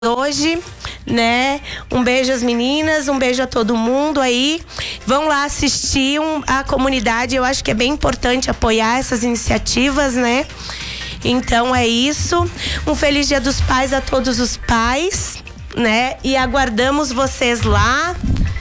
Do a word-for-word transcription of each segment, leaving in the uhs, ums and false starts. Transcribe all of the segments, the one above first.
hoje, né? Um beijo às meninas, um beijo a todo mundo aí. Vão lá assistir um, a comunidade. Eu acho que é bem importante apoiar essas iniciativas, né? Então é isso. Um feliz Dia dos Pais a todos os pais, né? E aguardamos vocês lá.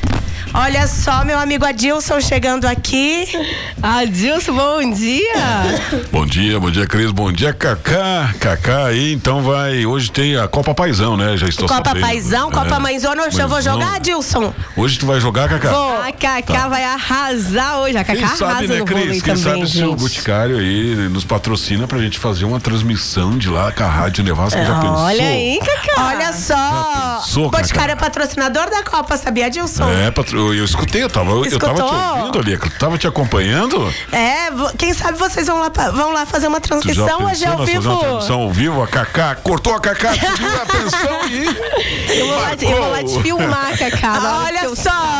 Olha só, meu amigo Adilson chegando aqui. Adilson, bom dia. Bom dia, bom dia, Cris, bom dia, Cacá. Cacá aí, então vai, hoje tem a Copa Paizão, né? Já estou Copa sabendo. Paizão, Copa é. Mãezona, hoje eu vou jogar, Adilson. Hoje tu vai jogar, Cacá? Vou. A Cacá tá. vai arrasar hoje, a Cacá Quem arrasa sabe, né, no Cris? vôlei Quem também, sabe se o Boticário aí nos patrocina pra gente fazer uma transmissão de lá com a Rádio Nevasca, já pensou? Olha aí, Cacá. Olha só. O Boticário é patrocinador da Copa, sabia, Adilson? É, patro... eu escutei, eu tava, eu tava te ouvindo ali, eu tava te acompanhando. É, quem sabe vocês vão lá, vão lá fazer uma transmissão hoje ao vivo. Fazer uma transmissão ao vivo, a Cacá, cortou a Cacá, subiu a atenção e... Eu vou, lá, eu vou lá te filmar, Cacá. Olha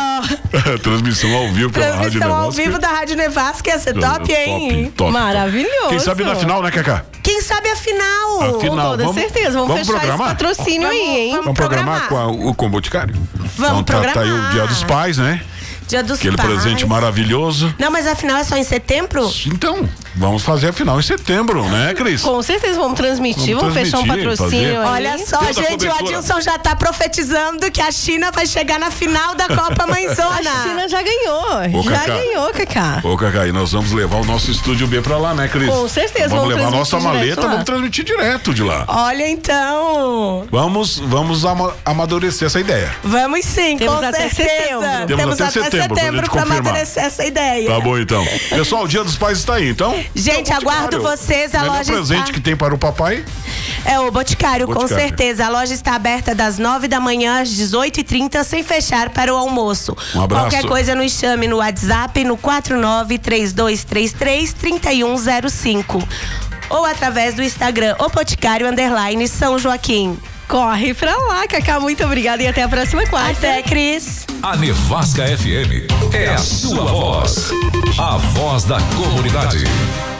só. Transmissão ao vivo pela Rádio Nevasca. Transmissão ao vivo da Rádio Nevasca, ia ser top, hein? Top, top. Maravilhoso. Quem sabe na final, né, Cacá? Quem sabe a final? A final. Com toda vamos, certeza, vamos, vamos fechar programar? esse patrocínio vamos, aí, hein? Vamos, vamos programar, programar com, a, com o Boticário? Vamos então, programar. Tá, tá aí o Dia dos Pais, né? Dia dos Aquele Pais. presente maravilhoso. Não, mas a final é só em setembro? Então, vamos fazer a final em setembro, né, Cris? Com certeza, vamos transmitir, vamos, vamos transmitir, fechar um patrocínio aí. Olha só, Toda gente, o Adilson já tá profetizando que a China vai chegar na final da Copa Mãezona. A China já ganhou, Ô, já Cacá. ganhou, Cacá. Ô, Cacá, e nós vamos levar o nosso estúdio B pra lá, né, Cris? Com certeza, vamos, vamos levar a nossa maleta, lá. vamos transmitir direto de lá. Olha, então. Vamos, vamos ama amadurecer essa ideia. Vamos sim, Temos com até certeza. setembro. Temos, Temos até, até setembro, setembro pra, pra amadurecer essa ideia. Tá bom, então. Pessoal, o Dia dos Pais está aí, então. Gente, então, aguardo vocês, a melhor loja presente está... que tem para o papai. É o Boticário, com Boticário. certeza. A loja está aberta das nove da manhã às dezoito e trinta, sem fechar para o almoço. Um abraço. Qualquer coisa nos chame no WhatsApp no quatro nove três dois três três, três um zero cinco ou através do Instagram, o Boticário underline São Joaquim. Corre pra lá, Cacá. Muito obrigada e até a próxima quarta. Até, Cris. A Nevasca F M é a sua voz. A voz da comunidade.